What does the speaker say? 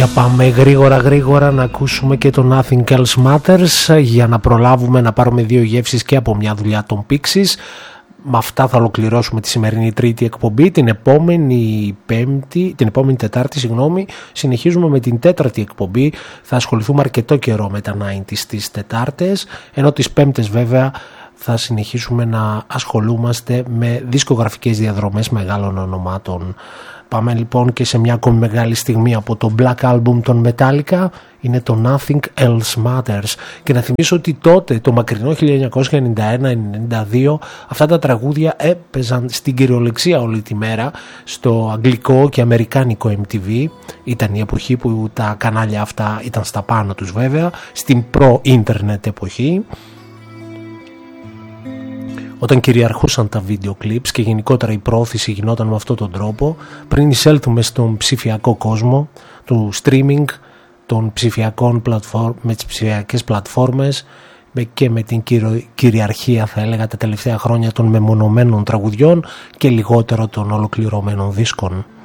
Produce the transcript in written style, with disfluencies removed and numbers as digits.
Για πάμε γρήγορα να ακούσουμε και το Nothing Else Matters για να προλάβουμε να πάρουμε 2 γεύσεις και από μια δουλειά των Pixies. Με αυτά θα ολοκληρώσουμε τη σημερινή τρίτη εκπομπή. Την επόμενη Τετάρτη, συνεχίζουμε με την τέταρτη εκπομπή. Θα ασχοληθούμε αρκετό καιρό με τα 90's τις Τετάρτες, ενώ τις Πέμπτες βέβαια θα συνεχίσουμε να ασχολούμαστε με δισκογραφικές διαδρομές μεγάλων ονομάτων. Πάμε λοιπόν και σε μια ακόμη μεγάλη στιγμή από το Black Album των Metallica, είναι το Nothing Else Matters. Και να θυμίσω ότι τότε, το μακρινό 1991-92, αυτά τα τραγούδια έπαιζαν στην κυριολεξία όλη τη μέρα στο αγγλικό και αμερικάνικο MTV. Ήταν η εποχή που τα κανάλια αυτά ήταν στα πάνω τους βέβαια, στην προ-ίντερνετ εποχή, όταν κυριαρχούσαν τα βίντεο κλιπς και γενικότερα η πρόθεση γινόταν με αυτόν τον τρόπο, πριν εισέλθουμε στον ψηφιακό κόσμο του streaming, των ψηφιακών με τις ψηφιακές πλατφόρμες και με την κυριαρχία, θα έλεγα, τα τελευταία χρόνια των μεμονωμένων τραγουδιών και λιγότερο των ολοκληρωμένων δίσκων.